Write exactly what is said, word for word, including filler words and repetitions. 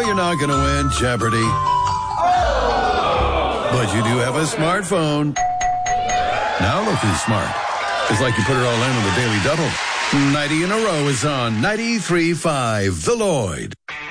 you're not going to win Jeopardy. But you do have a smartphone. Now look who's smart. It's like you put it all in with a daily double. ninety in a row is on ninety-three point five, The Lloyd.